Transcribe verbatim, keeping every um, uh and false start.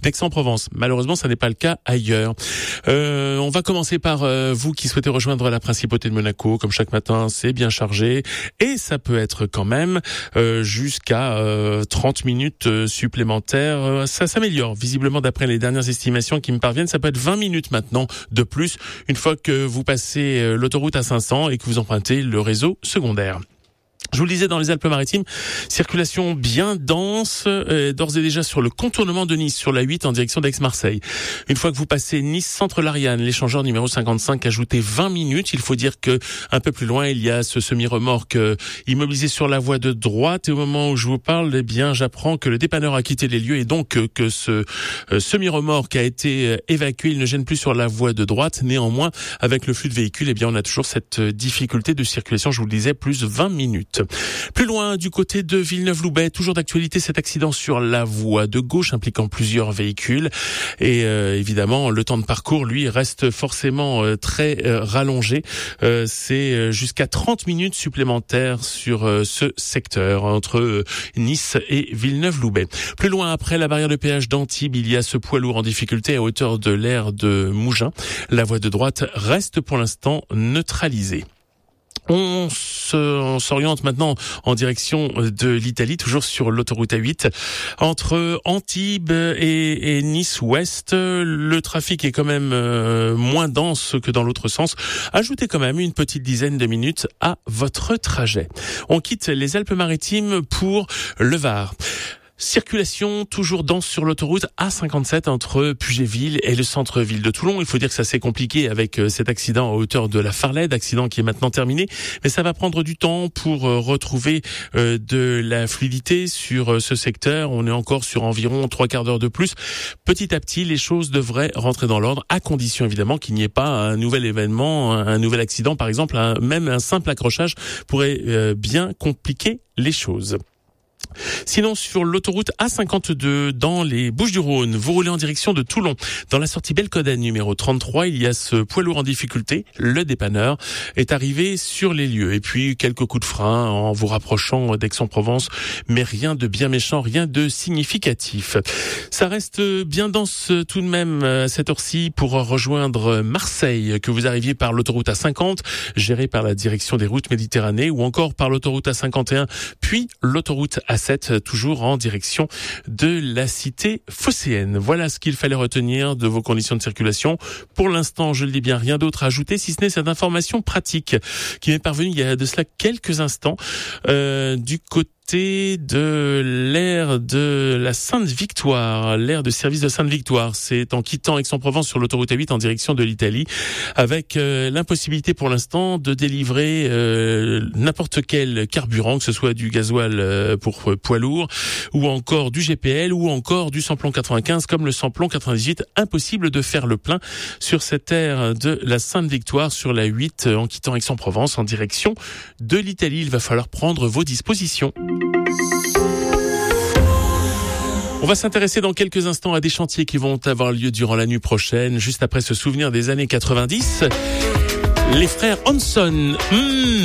d'Aix-en-Provence. Malheureusement, ça n'est pas le cas ailleurs. Euh, on va commencer par euh, vous qui souhaitez rejoindre la principauté de Monaco. Comme chaque matin, c'est bien chargé et ça peut être quand même euh, jusqu'à euh, trente minutes euh, supplémentaires. Euh, ça s'améliore visiblement d'après les dernières estimations qui me parviennent. Ça peut être vingt minutes maintenant de plus une fois que vous passez euh, l'autoroute A cinq cents et que vous empruntez le réseau secondaire. Je vous le disais, dans les Alpes-Maritimes, circulation bien dense, euh, d'ores et déjà sur le contournement de Nice, sur la huit en direction d'Aix-Marseille. Une fois que vous passez Nice-Centre-Lariane, l'échangeur numéro cinquante-cinq, ajoutez vingt minutes. Il faut dire que un peu plus loin, il y a ce semi-remorque euh, immobilisé sur la voie de droite. Et au moment où je vous parle, eh bien, j'apprends que le dépanneur a quitté les lieux et donc euh, que ce euh, semi-remorque a été euh, évacué. Il ne gêne plus sur la voie de droite. Néanmoins, avec le flux de véhicules, eh bien, on a toujours cette euh, difficulté de circulation. Je vous le disais, plus vingt minutes. Plus loin, du côté de Villeneuve-Loubet, toujours d'actualité cet accident sur la voie de gauche impliquant plusieurs véhicules. Et euh, évidemment, le temps de parcours, lui, reste forcément euh, très euh, rallongé. Euh, c'est jusqu'à trente minutes supplémentaires sur euh, ce secteur entre euh, Nice et Villeneuve-Loubet. Plus loin, après la barrière de péage d'Antibes, il y a ce poids lourd en difficulté à hauteur de l'aire de Mougins. La voie de droite reste pour l'instant neutralisée. On, se, on s'oriente maintenant en direction de l'Italie, toujours sur l'autoroute A huit. Entre Antibes et, et Nice-Ouest, le trafic est quand même euh, moins dense que dans l'autre sens. Ajoutez quand même une petite dizaine de minutes à votre trajet. On quitte les Alpes-Maritimes pour le Var. Circulation toujours dense sur l'autoroute A cinquante-sept entre Puget-Ville et le centre-ville de Toulon. Il faut dire que ça s'est compliqué avec cet accident à hauteur de la Farlède, accident qui est maintenant terminé, mais ça va prendre du temps pour retrouver de la fluidité sur ce secteur. On est encore sur environ trois quarts d'heure de plus. Petit à petit, les choses devraient rentrer dans l'ordre, à condition évidemment qu'il n'y ait pas un nouvel événement, un nouvel accident par exemple. Un, même un simple accrochage pourrait bien compliquer les choses. Sinon, sur l'autoroute A cinquante-deux, dans les Bouches-du-Rhône, vous roulez en direction de Toulon. Dans la sortie Belcoden numéro trente-trois, il y a ce poids lourd en difficulté. Le dépanneur est arrivé sur les lieux. Et puis, quelques coups de frein en vous rapprochant d'Aix-en-Provence. Mais rien de bien méchant, rien de significatif. Ça reste bien dense tout de même à cette heure-ci pour rejoindre Marseille, que vous arriviez par l'autoroute A cinquante, gérée par la direction des routes Méditerranée, ou encore par l'autoroute A cinquante et un, puis l'autoroute A sept, toujours en direction de la cité phocéenne. Voilà ce qu'il fallait retenir de vos conditions de circulation. Pour l'instant, je le dis bien, rien d'autre à ajouter, si ce n'est cette information pratique qui m'est parvenue il y a de cela quelques instants euh, du côté de l'aire de la Sainte-Victoire, l'aire de service de Sainte-Victoire. C'est en quittant Aix-en-Provence sur l'autoroute A huit en direction de l'Italie, avec euh, l'impossibilité pour l'instant de délivrer euh, n'importe quel carburant, que ce soit du gasoil euh, pour euh, poids lourd, ou encore du G P L, ou encore du samplon quatre-vingt-quinze, comme le samplon quatre-vingt-dix-huit. Impossible de faire le plein sur cette aire de la Sainte-Victoire, sur la huit, en quittant Aix-en-Provence en direction de l'Italie. Il va falloir prendre vos dispositions. On va s'intéresser dans quelques instants à des chantiers qui vont avoir lieu durant la nuit prochaine, juste après ce souvenir des années quatre-vingt-dix. Les frères Hanson. Mmh.